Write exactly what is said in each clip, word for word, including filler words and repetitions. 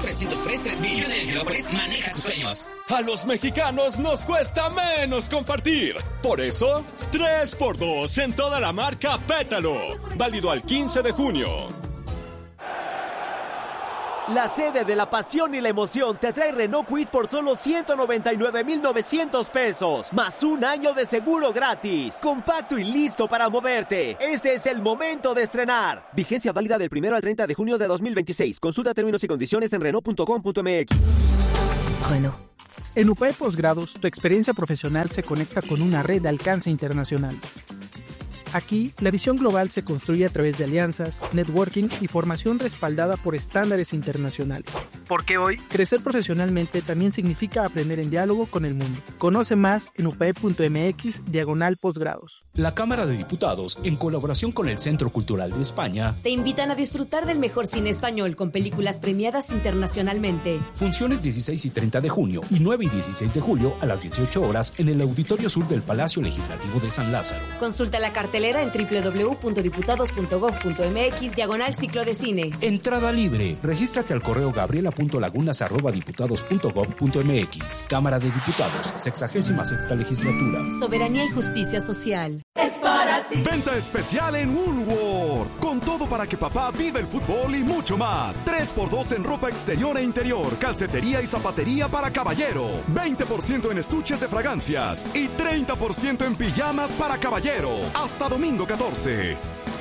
trescientos tres tres mil. Hyundai Angelópolis, maneja tus sueños. A los mexicanos nos cuesta menos compartir. Por eso, tres por dos en toda la marca Pétalo. Válido al quince de junio. La sede de la pasión y la emoción te trae Renault Kwid por solo ciento noventa y nueve mil novecientos pesos, más un año de seguro gratis. Compacto y listo para moverte. Este es el momento de estrenar. Vigencia válida del primero al treinta de junio de dos mil veintiséis. Consulta términos y condiciones en renault punto com punto m x. Renault. En U P A E Posgrados, tu experiencia profesional se conecta con una red de alcance internacional. Aquí, la visión global se construye a través de alianzas, networking y formación respaldada por estándares internacionales. Porque hoy, crecer profesionalmente también significa aprender en diálogo con el mundo. Conoce más en upae.mx diagonal posgrados. La Cámara de Diputados, en colaboración con el Centro Cultural de España, te invitan a disfrutar del mejor cine español con películas premiadas internacionalmente. Funciones dieciséis y treinta de junio y nueve y dieciséis de julio a las dieciocho horas en el Auditorio Sur del Palacio Legislativo de San Lázaro. Consulta la cartelera en doble u doble u doble u punto diputados punto gob punto m x diagonal ciclo de cine. Entrada libre. Regístrate al correo gabriela.lagunas arroba diputados punto gob punto m x. Cámara de Diputados, sexagésima sexta legislatura. Soberanía y justicia social. Es para ti. Venta especial en Woolworth. Con todo para que papá viva el fútbol y mucho más. tres por dos en ropa exterior e interior, calcetería y zapatería para caballero. veinte por ciento en estuches de fragancias y treinta por ciento en pijamas para caballero. Hasta domingo catorce.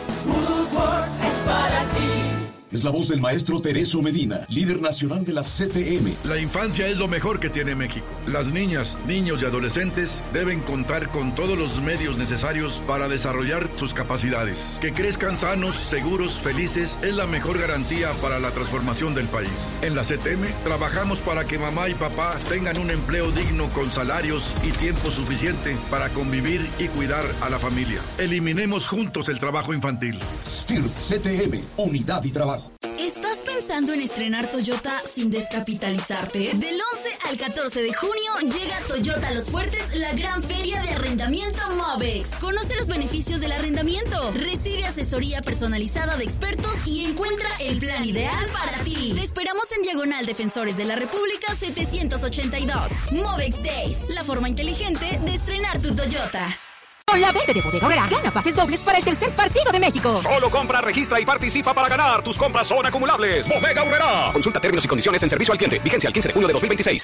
Woolworth es para ti. Es la voz del maestro Tereso Medina, líder nacional de la C T M. La infancia es lo mejor que tiene México. Las niñas, niños y adolescentes deben contar con todos los medios necesarios para desarrollar sus capacidades. Que crezcan sanos, seguros, felices es la mejor garantía para la transformación del país. En la C T M trabajamos para que mamá y papá tengan un empleo digno con salarios y tiempo suficiente para convivir y cuidar a la familia. Eliminemos juntos el trabajo infantil. S T I R T C T M, unidad y trabajo. ¿Estás pensando en estrenar Toyota sin descapitalizarte? Del once al catorce de junio llega Toyota Los Fuertes, la gran feria de arrendamiento Movex. Conoce los beneficios del arrendamiento, recibe asesoría personalizada de expertos y encuentra el plan ideal para ti. Te esperamos en Diagonal Defensores de la República setecientos ochenta y dos. Movex Days, la forma inteligente de estrenar tu Toyota. Con la venta de Bodega Aurrerá, gana pases dobles para el tercer partido de México. Solo compra, registra y participa para ganar. Tus compras son acumulables. Bodega Aurrerá. Consulta términos y condiciones en servicio al cliente. Vigencia el quince de junio de dos mil veintiséis.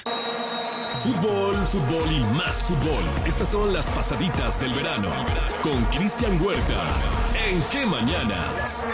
Fútbol, fútbol y más fútbol. Estas son las pasaditas del verano. Con Cristian Huerta. ¿En qué mañanas?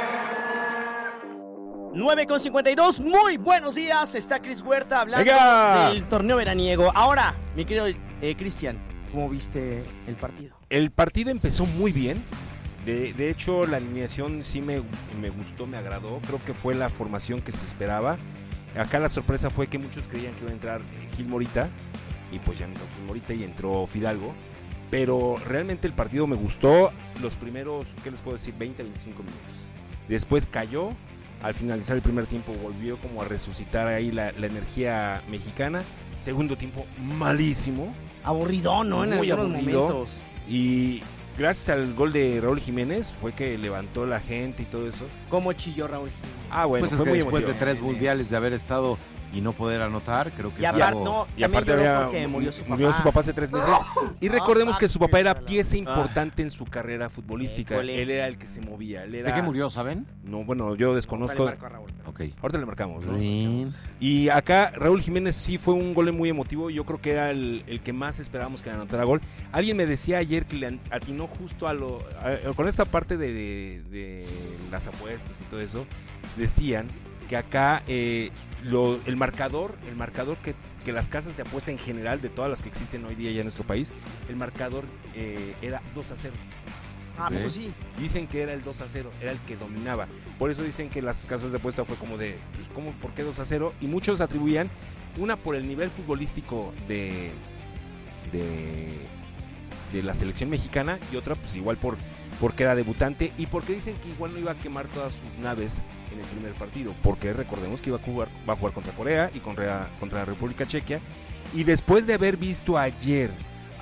nueve con cincuenta y dos, muy buenos días. Está Cris Huerta hablando Venga. del torneo veraniego. Ahora, mi querido eh, Cristian, ¿cómo viste el partido? El partido empezó muy bien. De, de hecho, la alineación sí me, me gustó, me agradó. Creo que fue la formación que se esperaba. Acá la sorpresa fue que muchos creían que iba a entrar Gil Morita. Y pues ya entró Gil Morita y entró Fidalgo. Pero realmente el partido me gustó. Los primeros, ¿qué les puedo decir? veinte a veinticinco minutos. Después cayó. Al finalizar el primer tiempo volvió como a resucitar ahí la, la energía mexicana. Segundo tiempo malísimo. Aburridón, ¿no? En Muy algunos aburrido. momentos. Y gracias al gol de Raúl Jiménez fue que levantó la gente y todo eso. ¿Cómo chilló Raúl Jiménez? Ah, bueno, pues es fue que muy después emotivo. de tres mundiales de haber estado y no poder anotar, creo que Y es aparte, algo... no, Y aparte lloró había, porque murió su papá. murió su papá hace tres meses. Y Ah, recordemos que su papá era sáquela. pieza importante en su carrera futbolística. École. Él era el que se movía. Él era... ¿De qué murió, saben? No, bueno, yo desconozco. Ahorita le marco a Raúl. Ok. Ahorita le marcamos, ¿no? Bien. Y acá Raúl Jiménez sí fue un gol muy emotivo. Yo creo que era el, el que más esperábamos que anotara gol. Alguien me decía ayer que le atinó justo a lo... A, con esta parte de, de, de las apuestas y todo eso, decían que acá eh, lo, el marcador, el marcador que, que las casas de apuesta en general, de todas las que existen hoy día ya en nuestro país, el marcador eh, era dos a cero. Ah, pues sí. Dicen que era el dos a cero, era el que dominaba. Por eso dicen que las casas de apuesta fue como de, pues, ¿cómo, por qué dos a cero? Y muchos atribuían, una por el nivel futbolístico de, de, de la selección mexicana, y otra pues igual por porque era debutante, y porque dicen que igual no iba a quemar todas sus naves en el primer partido, porque recordemos que iba a jugar, va a jugar contra Corea y contra, contra la República Checa, y después de haber visto ayer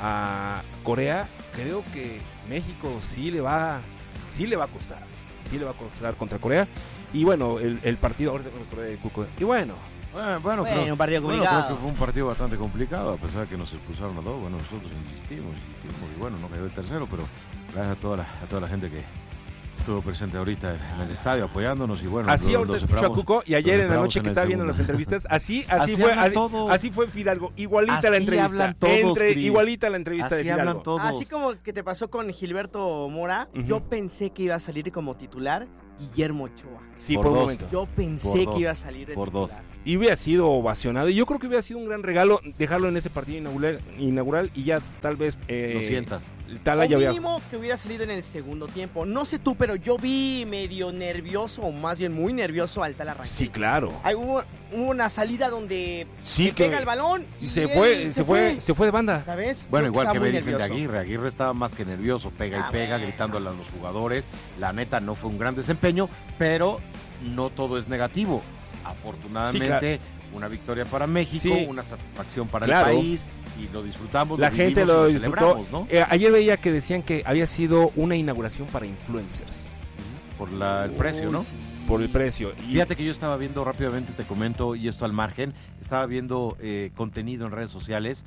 a Corea, creo que México sí le va sí le va a costar, sí le va a costar contra Corea. Y bueno, el, el partido, ahorita me acordé de Cuco, y bueno, Bueno, bueno, Bueno, creo, un partido bueno, complicado. creo que fue un partido bastante complicado, a pesar de que nos expulsaron a dos. Bueno, nosotros insistimos, insistimos, y bueno, no cayó el tercero, pero gracias a toda la, a toda la gente que estuvo presente ahorita en el estadio apoyándonos y bueno. Así lo- ahorita los escucho a esperamos- Cuco y ayer los en la esperamos noche que el estaba viendo segundo. las entrevistas, así así, Así fue hablan así, todos. así fue Fidalgo, igualita Así la entrevista, hablan todos, entre Cris. igualita la entrevista Así de hablan Fidalgo. todos. Así como que te pasó con Gilberto Mora, Ujú. yo pensé que iba a salir como titular Guillermo Ochoa. Sí, Por por, un dos. momento. Yo pensé Por dos. que iba a salir de Por titular. dos. Y hubiera sido ovacionado. Y yo creo que hubiera sido un gran regalo dejarlo en ese partido inaugural, inaugural y ya tal vez eh, Lo sientas. Tala O ya había. mínimo que hubiera salido en el segundo tiempo. No sé tú, pero yo vi medio nervioso, o más bien muy nervioso al Tala Rangel. Sí, claro. Ahí hubo, hubo una salida donde Sí, le que- pega el balón y, Y se él fue, se fue, se fue de banda. ¿Sabes? Bueno, Creo igual que estaba me muy dicen de nervioso. Aguirre. Aguirre estaba más que nervioso, pega y Ah, pega, bueno. gritándole a los jugadores. La neta no fue un gran desempeño, pero no todo es negativo. Afortunadamente, una victoria para México, Sí. una satisfacción para Claro. el país y lo disfrutamos. La lo gente vivimos y lo lo disfrutó. celebramos, ¿no? Eh, ayer veía que decían que había sido una inauguración para influencers. Por la- el precio, ¿no? Uy, sí. Por el precio. Y Fíjate que yo estaba viendo rápidamente, te comento, y esto al margen, estaba viendo eh, contenido en redes sociales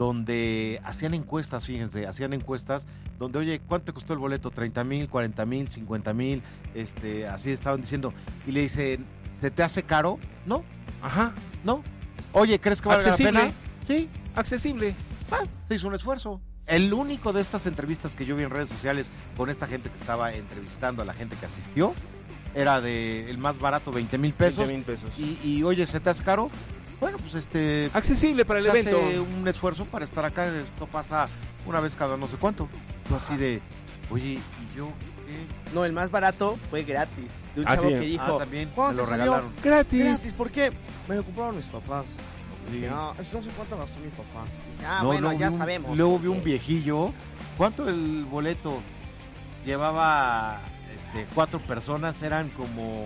donde hacían encuestas, fíjense, hacían encuestas donde, oye, ¿cuánto te costó el boleto? treinta mil, cuarenta mil, cincuenta mil, este, así estaban diciendo. Y le dicen, ¿se te hace caro? No, Ajá. no. Oye, ¿crees que valga la Accesible. pena? Sí, Accesible. ah, se hizo un esfuerzo. El único de estas entrevistas que yo vi en redes sociales con esta gente que estaba entrevistando a la gente que asistió era de el más barato, veinte mil pesos. veinte mil pesos. Y, y oye, ¿se te hace caro? Bueno, pues este... Accesible para el se evento. hace un esfuerzo para estar acá. Esto pasa una vez cada no sé cuánto. Tú así de, oye, ¿y yo qué? No, el más barato fue gratis. De un Ah, chavo sí. que dijo, Ah, también, ¿cuánto me lo salió? regalaron. Gratis. Gratis, ¿por qué? Me lo compraron mis papás. Sí. Dije, no, eso no sé cuánto gastó mi papá. Dije, ah, No, bueno, luego ya vi un- sabemos. Luego por vi un qué. viejillo. ¿Cuánto el boleto? Llevaba este, cuatro personas, eran como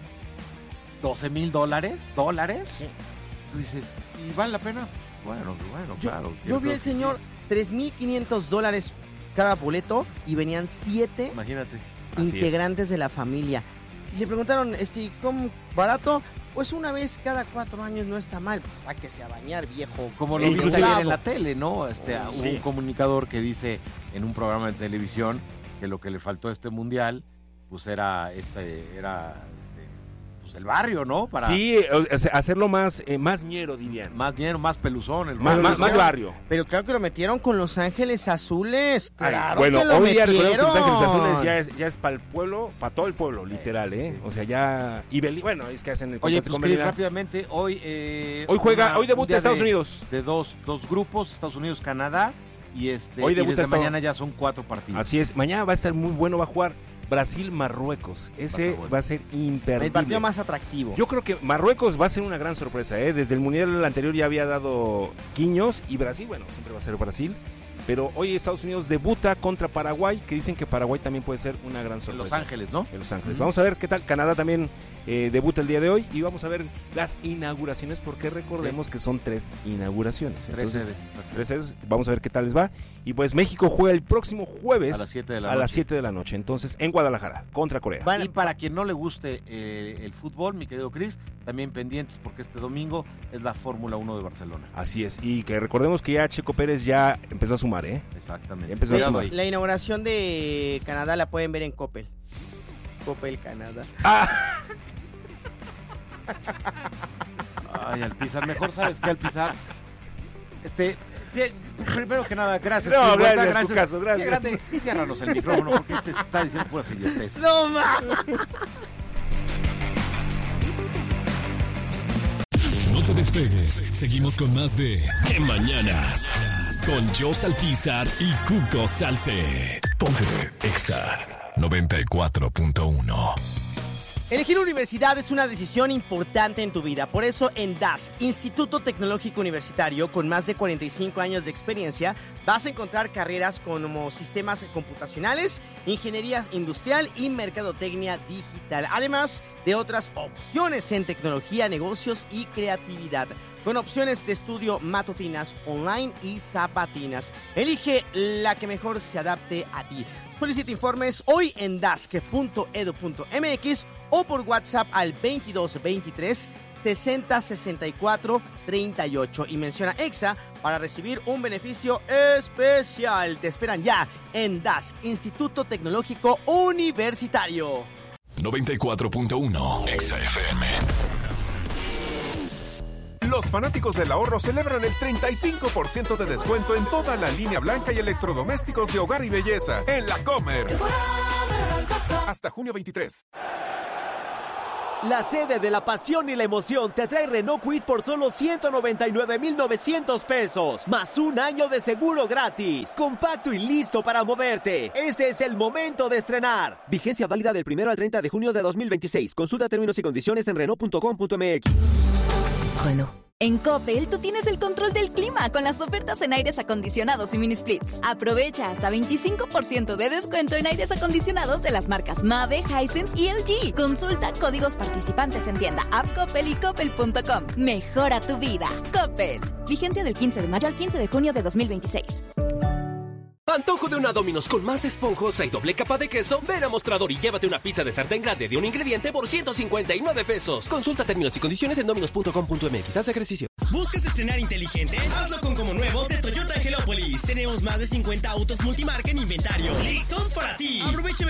doce mil dólares. ¿Dólares? Tú dices, ¿y vale la pena? Bueno, bueno, Yo, claro. yo vi al señor tres mil quinientos dólares cada boleto y venían siete Imagínate. Así integrantes de la familia. Y le preguntaron, este, ¿cómo barato? Pues una vez cada cuatro años no está mal. Pues, hay que se a bañar, viejo. Como E lo viste inclusive- ayer en la tele, ¿no? Este, Oh, hubo sí. un comunicador que dice en un programa de televisión que lo que le faltó a este mundial, pues era este, era este, pues el barrio, ¿no? Para Sí, o sea, hacerlo más, eh, más ñero, dirían. más dinero, más peluzón, el Más, rollo. más, más barrio. Pero claro que lo metieron con Los Ángeles Azules. Ay, Claro bueno, que lo hoy día recordemos que Los metieron. Ángeles Azules ya es, ya es para el pueblo, para todo el pueblo, literal, ¿eh? O sea, ya... Y Beli- bueno, es que hacen el Oye, contraste pues con Cris, Belinda. rápidamente, hoy eh, Hoy juega, una- hoy un debuta día Estados de- Unidos. de dos, dos grupos, Estados Unidos, Canadá, y este Hoy y debuta desde Estados- mañana ya son cuatro partidos. Así es, mañana va a estar muy bueno, va a jugar Brasil-Marruecos. Ese bueno. va a ser imperdible. El partido más atractivo. Yo creo que Marruecos va a ser una gran sorpresa, ¿eh? Desde el Mundial anterior ya había dado quiños y Brasil, bueno, siempre va a ser Brasil. Pero hoy Estados Unidos debuta contra Paraguay, que dicen que Paraguay también puede ser una gran en sorpresa. Los Ángeles, ¿no? En Los Ángeles. Ujú. Vamos a ver qué tal. Canadá también eh, debuta el día de hoy y vamos a ver las inauguraciones, porque recordemos que son tres inauguraciones. Tres Entonces, sedes. tres sedes. Vamos a ver qué tal les va. Y pues México juega el próximo jueves A las siete de la a las noche. siete de la noche. Entonces, en Guadalajara, contra Corea. Van- Y para quien no le guste eh, el fútbol, mi querido Cris, también pendientes porque este domingo es la Fórmula uno de Barcelona. Así es. Y que recordemos que ya Checo Pérez ya empezó a sumar, ¿eh? Exactamente. Ya empezó a Cuidado sumar. ahí. La inauguración de Canadá la pueden ver en Coppel. Coppel, Canadá. Ay, Alpizar, mejor sabes que Alpizar. Este, bien, primero que nada, gracias. No, Cris, gracias, Huerta, tu caso, gracias. Qué grande, ciérranos el micrófono porque te está diciendo puras idioteces. No mames. No te despegues. Seguimos con más de ¿Qué Mañanas? Con Jos Alpizar y Cuco Salce. Ponte Exa noventa y cuatro punto uno. Elegir universidad es una decisión importante en tu vida. Por eso en D A S, Instituto Tecnológico Universitario, con más de cuarenta y cinco años de experiencia, vas a encontrar carreras como sistemas computacionales, ingeniería industrial y mercadotecnia digital, además de otras opciones en tecnología, negocios y creatividad, con opciones de estudio matutinas, online y zapatinas. Elige la que mejor se adapte a ti. Solicita informes hoy en dask punto edu punto mx o por WhatsApp al veintidós veintitrés sesenta sesenta y cuatro treinta y ocho y menciona EXA para recibir un beneficio especial. Te esperan ya en D A S, Instituto Tecnológico Universitario. noventa y cuatro punto uno EXA F M. Los fanáticos del ahorro celebran el treinta y cinco por ciento de descuento en toda la línea blanca y electrodomésticos de hogar y belleza en La Comer. Hasta junio veintitrés. La sede de la pasión y la emoción te trae Renault Kwid por solo ciento noventa y nueve mil novecientos pesos, más un año de seguro gratis. Compacto y listo para moverte. Este es el momento de estrenar. Vigencia válida del primero al treinta de junio de dos mil veintiséis. Consulta términos y condiciones en renault punto com punto m x. Renault. En Coppel, tú tienes el control del clima con las ofertas en aires acondicionados y mini splits. Aprovecha hasta veinticinco por ciento de descuento en aires acondicionados de las marcas Mave, Hisense y L G. Consulta códigos participantes en tienda, app Coppel y coppel punto com. Mejora tu vida. Coppel. Vigencia del quince de mayo al quince de junio de dos mil veintiséis. Antojo de una Domino's con más esponjosa y doble capa de queso. Ven a Mostrador y llévate una pizza de sartén grande de un ingrediente por ciento cincuenta y nueve pesos. Consulta términos y condiciones en dominos punto com punto m x. Haz ejercicio. ¿Buscas estrenar inteligente? Hazlo con como nuevos de Toyota Angelópolis. Tenemos más de cincuenta autos multimarca en inventario. ¿Listos para ti? Aprovecha